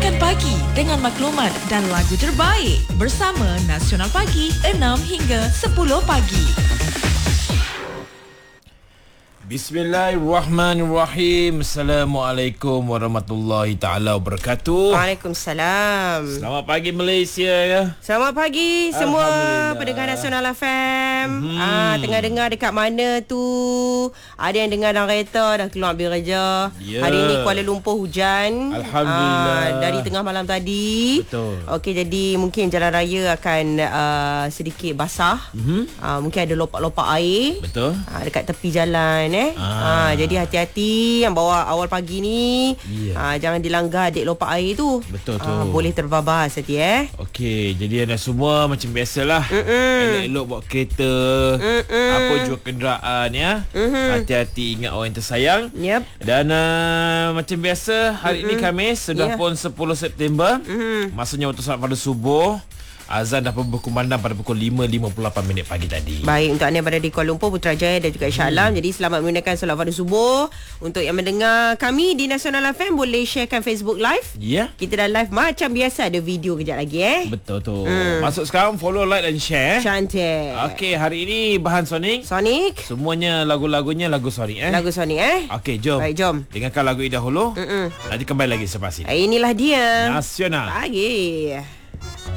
Kongsikan pagi dengan maklumat dan lagu terbaik bersama Nasional Pagi 6 hingga 10 pagi. Bismillahirrahmanirrahim. Assalamualaikum warahmatullahi taala wabarakatuh. Waalaikumsalam. Selamat pagi Malaysia ya. Selamat pagi semua pendengar Nasional FM. Tengah dengar dekat mana tu? Ada yang dengar dalam kereta dah keluar ambil kerja. Hari ni Kuala Lumpur hujan. Alhamdulillah. Dari tengah malam tadi. Betul. Okey, jadi mungkin jalan raya akan sedikit basah. Mungkin ada lopak-lopak air. Betul. Dekat tepi jalan jadi hati-hati yang bawa awal pagi ni. Jangan dilanggar adik lopak air tu. Betul tu. Boleh terbabas hati Okey, jadi anda semua macam biasalah. Elok-elok bawa kereta, apa jua kenderaan ya. Hati-hati, ingat orang yang tersayang. Yep. Dan macam biasa hari ini Khamis sudah pun 10 September. Masanya waktu solat pada subuh. Azan dah berkumandang pada pukul 5.58 pagi tadi. Baik, untuk anda yang berada di Kuala Lumpur, Putrajaya dan juga Shah Alam. Jadi selamat menunaikan solat fardu subuh. Untuk yang mendengar kami di Nasional FM, boleh sharekan Facebook Live. Ya. Kita dah live macam biasa, ada video kejap lagi Betul tu. Masuk sekarang, follow, like dan share. Cantik. Okey, hari ini bahan Sonic. Semuanya lagu-lagunya lagu Sonic Lagu Sonic Okey, jom. Baik, jom. Dengarkan lagu ini dahulu. Nanti kembali lagi selepas ini. Inilah dia Nasional Pagi.